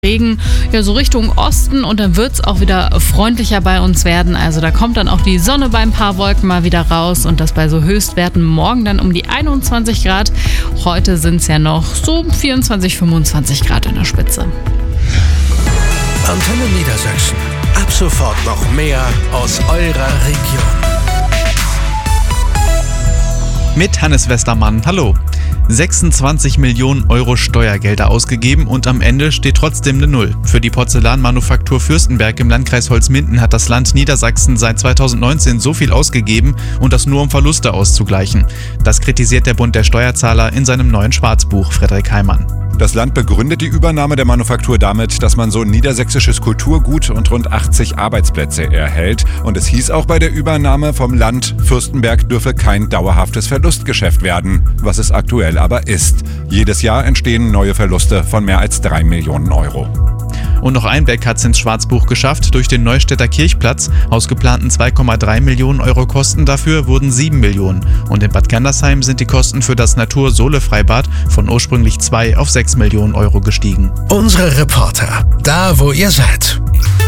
Regen ja so Richtung Osten und dann wird es auch wieder freundlicher bei uns werden. Also da kommt dann auch die Sonne bei ein paar Wolken mal wieder raus und das bei so Höchstwerten morgen dann um die 21 Grad. Heute sind es ja noch so 24, 25 Grad in der Spitze. Antenne Niedersachsen. Ab sofort noch mehr aus eurer Region. Mit Hannes Westermann. Hallo. 26 Millionen Euro Steuergelder ausgegeben und am Ende steht trotzdem eine Null. Für die Porzellanmanufaktur Fürstenberg im Landkreis Holzminden hat das Land Niedersachsen seit 2019 so viel ausgegeben und das nur um Verluste auszugleichen. Das kritisiert der Bund der Steuerzahler in seinem neuen Schwarzbuch, Frederik Heimann. Das Land begründet die Übernahme der Manufaktur damit, dass man so ein niedersächsisches Kulturgut und rund 80 Arbeitsplätze erhält. Und es hieß auch bei der Übernahme vom Land, Fürstenberg dürfe kein dauerhaftes Verlustgeschäft werden, was es aktuell aber ist. Jedes Jahr entstehen neue Verluste von mehr als 3 Millionen Euro. Und noch ein Beck hat es ins Schwarzbuch geschafft durch den Neustädter Kirchplatz. Aus geplanten 2,3 Millionen Euro Kosten dafür wurden 7 Millionen. Und in Bad Gandersheim sind die Kosten für das Natur-Sohle-Freibad von ursprünglich 2 auf 6 Millionen Euro gestiegen. Unsere Reporter, da wo ihr seid.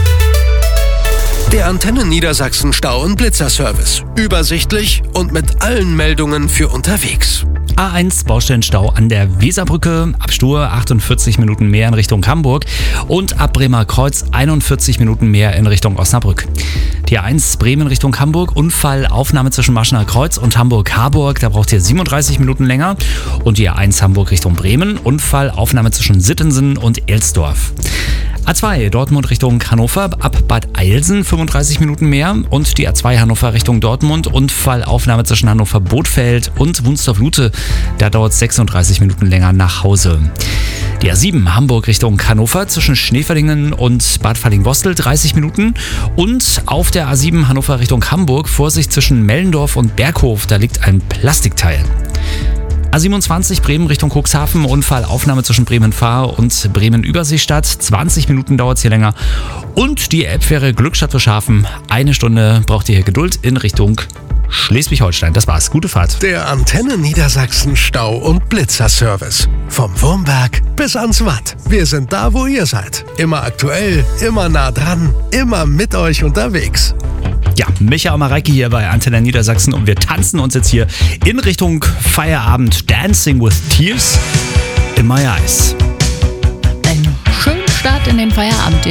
Der Antenne Niedersachsen Stau- und Blitzerservice. Übersichtlich und mit allen Meldungen für unterwegs. A1 Baustellenstau an der Weserbrücke, ab Stur 48 Minuten mehr in Richtung Hamburg und ab Bremerkreuz 41 Minuten mehr in Richtung Osnabrück. Die A1 Bremen Richtung Hamburg, Unfallaufnahme zwischen Maschener Kreuz und Hamburg-Harburg, da braucht ihr 37 Minuten länger. Und die A1 Hamburg Richtung Bremen, Unfallaufnahme zwischen Sittensen und Elsdorf. A2 Dortmund Richtung Hannover, ab Bad Eilsen 35 Minuten mehr und die A2 Hannover Richtung Dortmund, Unfallaufnahme zwischen Hannover-Bothfeld und Wunstorf-Lute, da dauert es 36 Minuten länger nach Hause. Die A7 Hamburg Richtung Hannover zwischen Schneeferlingen und Bad Falling-Bostel 30 Minuten und auf der A7 Hannover Richtung Hamburg Vorsicht zwischen Mellendorf und Berghof, da liegt ein Plastikteil. A27 Bremen Richtung Cuxhaven, Unfallaufnahme zwischen Bremen-Fahr und Bremen-Überseestadt. 20 Minuten dauert es hier länger. Und die Elbfähre Glückstadt-Frischhafen. 1 Stunde braucht ihr hier Geduld in Richtung Schleswig-Holstein. Das war's. Gute Fahrt. Der Antenne Niedersachsen Stau- und Blitzerservice. Vom Wurmberg bis ans Watt. Wir sind da, wo ihr seid. Immer aktuell, immer nah dran, immer mit euch unterwegs. Ja, Micha und Mareike hier bei Antenne Niedersachsen und wir tanzen uns jetzt hier in Richtung Feierabend. Dancing with Tears in My Eyes. Einen schönen Start in den Feierabend.